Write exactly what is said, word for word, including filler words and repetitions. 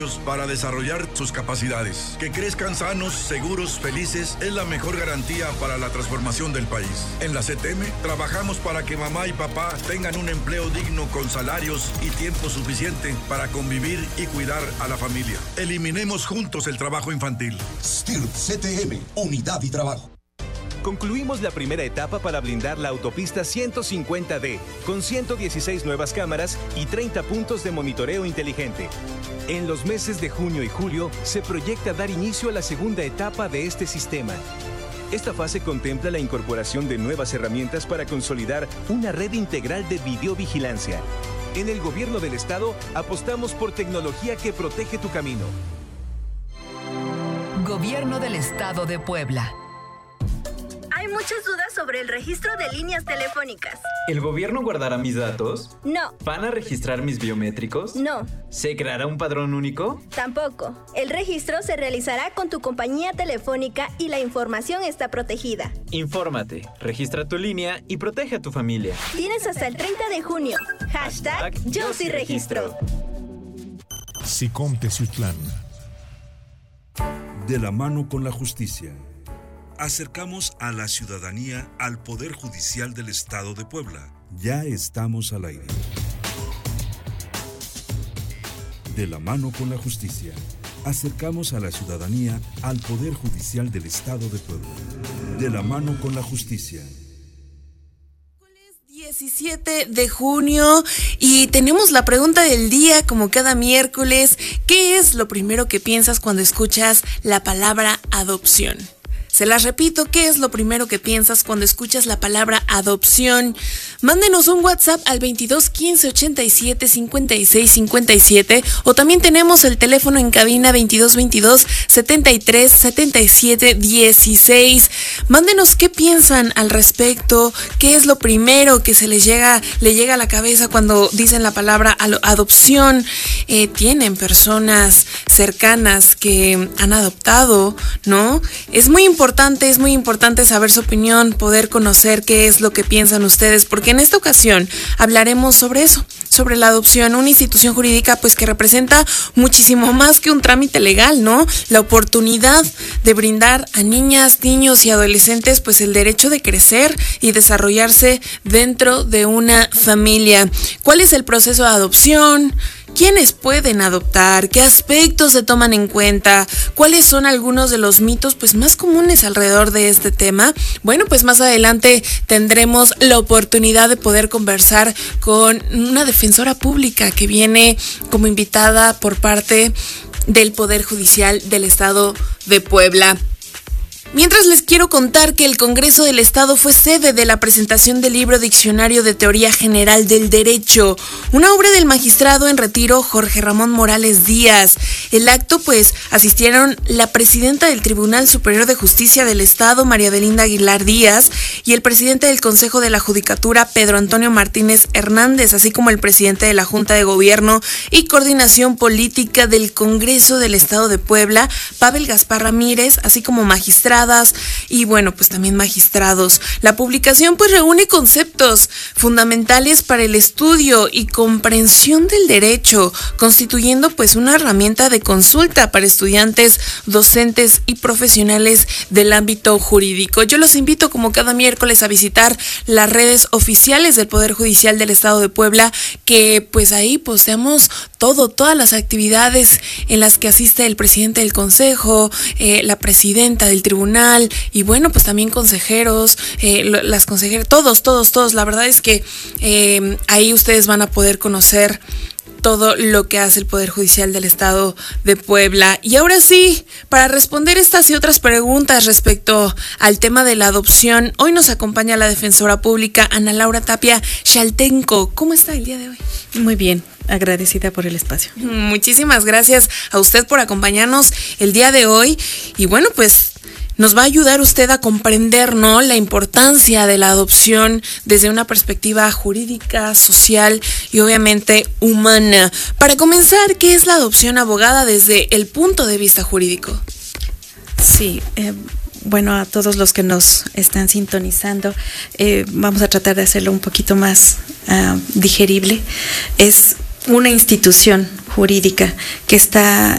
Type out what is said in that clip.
para desarrollar sus capacidades. Que crezcan sanos, seguros, felices es la mejor garantía para la transformación del país. En la C T M trabajamos para que mamá y papá tengan un empleo digno con salarios y tiempo suficiente para convivir y cuidar a la familia. Eliminemos juntos el trabajo infantil. S T I R P C T M, Unidad y Trabajo. Concluimos la primera etapa para blindar la autopista ciento cincuenta D, con ciento dieciséis nuevas cámaras y treinta puntos de monitoreo inteligente. En los meses de junio y julio se proyecta dar inicio a la segunda etapa de este sistema. Esta fase contempla la incorporación de nuevas herramientas para consolidar una red integral de videovigilancia. En el Gobierno del Estado apostamos por tecnología que protege tu camino. Gobierno del Estado de Puebla. Hay muchas dudas sobre el registro de líneas telefónicas. ¿El gobierno guardará mis datos? No. ¿Van a registrar mis biométricos? No. ¿Se creará un padrón único? Tampoco. El registro se realizará con tu compañía telefónica y la información está protegida. Infórmate, registra tu línea y protege a tu familia. Tienes hasta el treinta de junio. Hashtag Yo sí registro. SICOM Teciutlán. De la mano con la justicia. Acercamos a la ciudadanía al Poder Judicial del Estado de Puebla. Ya estamos al aire. De la mano con la justicia. Acercamos a la ciudadanía al Poder Judicial del Estado de Puebla. De la mano con la justicia. diecisiete de junio y tenemos la pregunta del día como cada miércoles. ¿Qué es lo primero que piensas cuando escuchas la palabra adopción? Se las repito, ¿qué es lo primero que piensas cuando escuchas la palabra adopción? Mándenos un WhatsApp al veintidós quince ochenta y siete cincuenta y seis cincuenta y siete o también tenemos el teléfono en cabina veintidós veintidós setenta y tres setenta y siete dieciséis. Mándenos qué piensan al respecto, qué es lo primero que se les llega, le llega a la cabeza cuando dicen la palabra adopción. Eh, tienen personas cercanas que han adoptado, ¿no? Es muy importante Importante, es muy importante saber su opinión, poder conocer qué es lo que piensan ustedes, porque en esta ocasión hablaremos sobre eso, sobre la adopción, una institución jurídica pues que representa muchísimo más que un trámite legal, ¿no? La oportunidad de brindar a niñas, niños y adolescentes pues el derecho de crecer y desarrollarse dentro de una familia. ¿Cuál es el proceso de adopción? ¿Quiénes pueden adoptar? ¿Qué aspectos se toman en cuenta? ¿Cuáles son algunos de los mitos pues más comunes alrededor de este tema? Bueno, pues más adelante tendremos la oportunidad de poder conversar con una defensora pública que viene como invitada por parte del Poder Judicial del Estado de Puebla. Mientras les quiero contar que el Congreso del Estado fue sede de la presentación del libro Diccionario de Teoría General del Derecho, una obra del magistrado en retiro Jorge Ramón Morales Díaz. El acto pues asistieron la presidenta del Tribunal Superior de Justicia del Estado, María Belinda Aguilar Díaz, y el presidente del Consejo de la Judicatura, Pedro Antonio Martínez Hernández, así como el presidente de la Junta de Gobierno y Coordinación Política del Congreso del Estado de Puebla, Pavel Gaspar Ramírez, así como magistrado y bueno, pues también magistrados. La publicación pues reúne conceptos fundamentales para el estudio y comprensión del derecho, constituyendo pues una herramienta de consulta para estudiantes, docentes y profesionales del ámbito jurídico. Yo los invito como cada miércoles a visitar las redes oficiales del Poder Judicial del Estado de Puebla, que pues ahí posteamos todo, todas las actividades en las que asiste el presidente del Consejo, eh, la presidenta del Tribunal, y bueno, pues también consejeros, eh, las consejeras, todos, todos, todos. La verdad es que eh, ahí ustedes van a poder conocer todo lo que hace el Poder Judicial del Estado de Puebla. Y ahora sí, para responder estas y otras preguntas respecto al tema de la adopción, hoy nos acompaña la defensora pública Ana Laura Tapia Chaltenco. ¿Cómo está el día de hoy? Muy bien, agradecida por el espacio. Muchísimas gracias a usted por acompañarnos el día de hoy. Y bueno, pues nos va a ayudar usted a comprender, ¿no?, la importancia de la adopción desde una perspectiva jurídica, social y obviamente humana. Para comenzar, ¿qué es la adopción, abogada, desde el punto de vista jurídico? Sí, eh, bueno, a todos los que nos están sintonizando, eh, vamos a tratar de hacerlo un poquito más uh, digerible. Es una institución jurídica que está